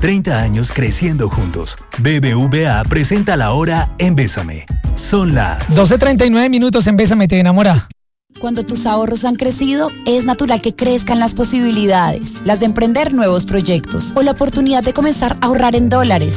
30 años creciendo juntos. BBVA presenta la hora en Bésame. Son las 12:39 en Bésame, te enamora. Cuando tus ahorros han crecido, es natural que crezcan las posibilidades, las de emprender nuevos proyectos o la oportunidad de comenzar a ahorrar en dólares.